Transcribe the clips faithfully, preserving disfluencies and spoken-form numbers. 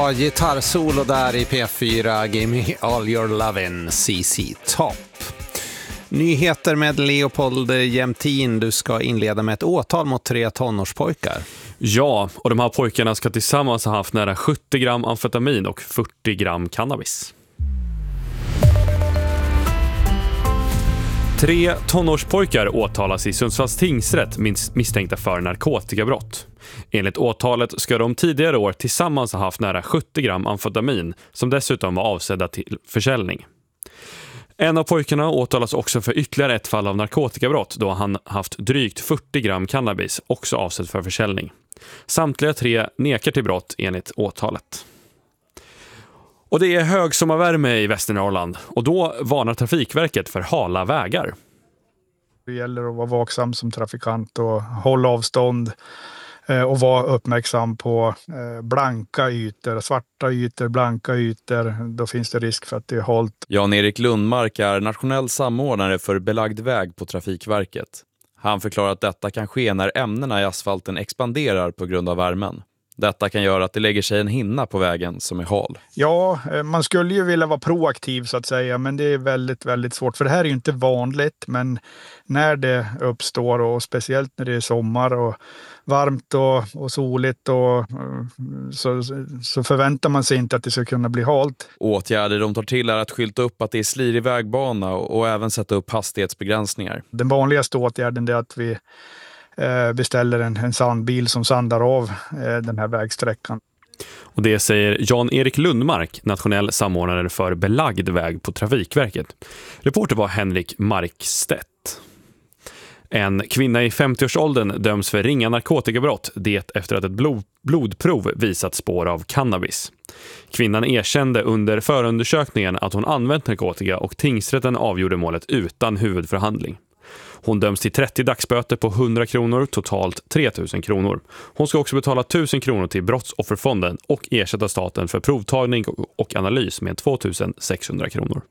Ja, gitarrsolo där i P fyra, Give Me All Your Lovin', C C Top. Nyheter med Leopold Jämtin. Du ska inleda med ett åtal mot tre tonårspojkar. Ja, och de här pojkarna ska tillsammans ha haft nära sjuttio gram amfetamin och fyrtio gram cannabis. Tre tonårspojkar åtalas i Sundsvalls tingsrätt misstänkta för narkotikabrott. Enligt åtalet ska de tidigare år tillsammans ha haft nära sjuttio gram amfetamin som dessutom var avsedda till försäljning. En av pojkarna åtalas också för ytterligare ett fall av narkotikabrott då han haft drygt fyrtio gram cannabis också avsedd för försäljning. Samtliga tre nekar till brott enligt åtalet. Och det är högsommarvärme i Västernorrland och då varnar Trafikverket för hala vägar. Det gäller att vara vaksam som trafikant och hålla avstånd och vara uppmärksam på blanka ytor, svarta ytor, blanka ytor. Då finns det risk för att det är halt. Jan-Erik Lundmark är nationell samordnare för belagd väg på Trafikverket. Han förklarar att detta kan ske när ämnena i asfalten expanderar på grund av värmen. Detta kan göra att det lägger sig en hinna på vägen som är hal. Ja, man skulle ju vilja vara proaktiv så att säga, men det är väldigt, väldigt svårt. För det här är ju inte vanligt, men när det uppstår och speciellt när det är sommar och varmt och, och soligt och, så, så förväntar man sig inte att det ska kunna bli halt. Åtgärder de tar till är att skylta upp att det är slirig vägbana och, och även sätta upp hastighetsbegränsningar. Den vanligaste åtgärden är att vi beställer en, en sandbil som sandar av eh, den här vägsträckan. Och det säger Jan-Erik Lundmark, nationell samordnare för belagd väg på Trafikverket. Reporter var Henrik Markstedt. En kvinna i femtioårsåldern döms för ringa narkotikabrott, det efter att ett blod, blodprov visat spår av cannabis. Kvinnan erkände under förundersökningen att hon använt narkotika och tingsrätten avgjorde målet utan huvudförhandling. Hon döms till trettio dagsböter på hundra kronor, totalt tre tusen kronor. Hon ska också betala tusen kronor till brottsofferfonden och ersätta staten för provtagning och analys med två tusen sexhundra kronor.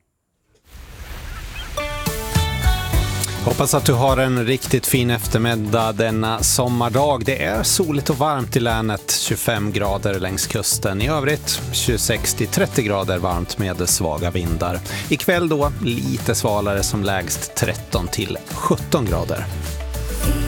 Hoppas att du har en riktigt fin eftermiddag denna sommardag. Det är soligt och varmt i länet, tjugofem grader längs kusten. I övrigt tjugosex till trettio grader varmt med svaga vindar. Ikväll då lite svalare som lägst tretton till sjutton grader.